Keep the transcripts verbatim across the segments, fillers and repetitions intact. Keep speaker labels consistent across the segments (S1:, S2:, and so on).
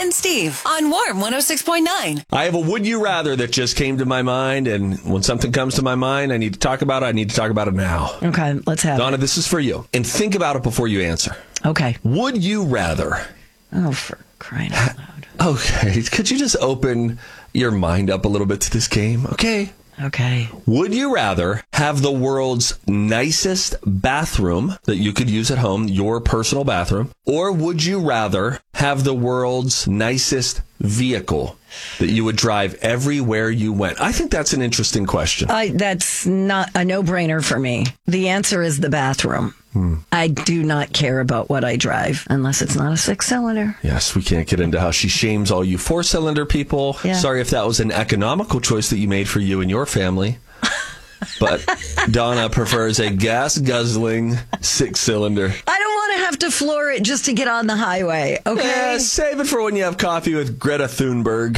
S1: and Steve on Warm one oh six point nine.
S2: I have a would you rather that just came to my mind, and when something comes to my mind, I need to talk about it. I need to talk about it now.
S3: Okay, let's have
S2: Donna,
S3: it.
S2: this is for you. And think about it before you answer.
S3: Okay.
S2: Would you rather...
S3: Oh, for crying out loud.
S2: Okay, could you just open your mind up a little bit to this game? Okay.
S3: Okay.
S2: Would you rather have the world's nicest bathroom that you could use at home, your personal bathroom, or would you rather have the world's nicest vehicle that you would drive everywhere you went? I think that's an interesting question.
S3: I, that's not a no-brainer for me. The answer is the bathroom. Hmm. I do not care about what I drive unless it's not a six-cylinder.
S2: Yes, we can't get into how she shames all you four-cylinder people. Yeah. Sorry if that was an economical choice that you made for you and your family. But Donna prefers a gas-guzzling six-cylinder.
S3: I don't want to have to floor it just to get on the highway, okay?
S2: Yeah, save it for when you have coffee with Greta Thunberg.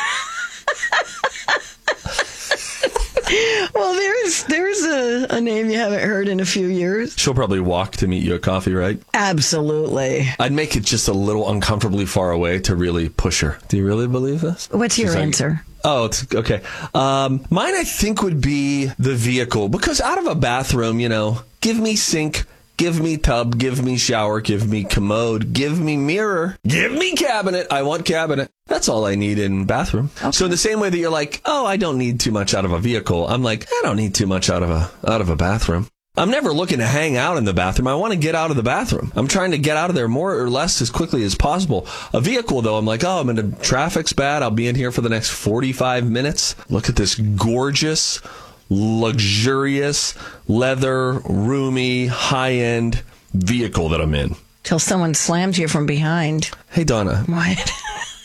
S3: Well, there's there's a, a name you haven't heard in a few years.
S2: She'll probably walk to meet you at coffee, right?
S3: Absolutely.
S2: I'd make it just a little uncomfortably far away to really push her. Do you really believe this?
S3: What's your
S2: She's like,
S3: answer?
S2: Oh, it's okay. Um, mine, I think, would be the vehicle. Because out of a bathroom, you know, give me sink, give me tub, give me shower, give me commode, give me mirror, give me cabinet. I want cabinet. That's all I need in bathroom. Okay. So in the same way that you're like, oh, I don't need too much out of a vehicle, I'm like, I don't need too much out of a out of a bathroom. I'm never looking to hang out in the bathroom. I want to get out of the bathroom. I'm trying to get out of there more or less as quickly as possible. A vehicle, though, I'm like, oh, I'm in the traffic's bad. I'll be in here for the next forty-five minutes. Look at this gorgeous, luxurious, leather, roomy, high-end vehicle that I'm in.
S3: Till someone slams you from behind.
S2: Hey, Donna.
S3: What?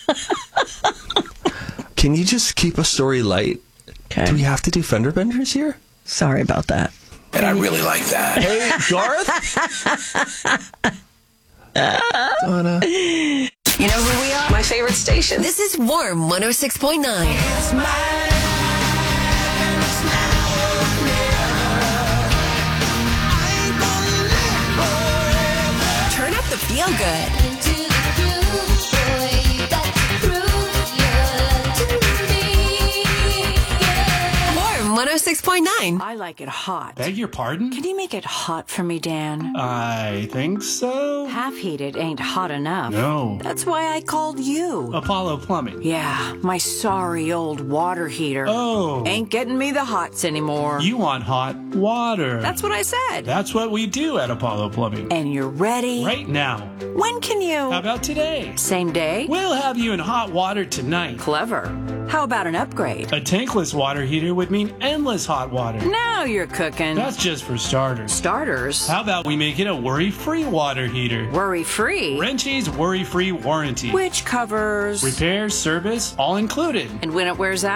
S2: Can you just keep a story light?
S3: Okay.
S2: Do we have to do fender benders here?
S3: Sorry about that.
S2: And I really like that. Hey, Garth? Donna.
S1: You know who we are? My favorite station. This is Warm one oh six point nine. Turn up the feel good. one oh six point nine.
S4: I like it hot.
S5: Beg your pardon?
S4: Can you make it hot for me, Dan?
S5: I think so.
S4: Half heated ain't hot enough.
S5: No.
S4: That's why I called you.
S5: Apollo Plumbing.
S4: Yeah, my sorry old water heater.
S5: Oh.
S4: Ain't getting me the hots anymore.
S5: You want hot water.
S4: That's what I said.
S5: That's what we do at Apollo Plumbing.
S4: And you're ready?
S5: Right now.
S4: When can you?
S5: How about today?
S4: Same day?
S5: We'll have you in hot water tonight.
S4: Clever. How about an upgrade?
S5: A tankless water heater would mean endless hot water.
S4: Now you're cooking.
S5: That's just for starters.
S4: Starters?
S5: How about we make it a worry-free water heater?
S4: Worry-free?
S5: Wrenchie's worry-free warranty.
S4: Which covers?
S5: Repair, service, all included.
S4: And when it wears out?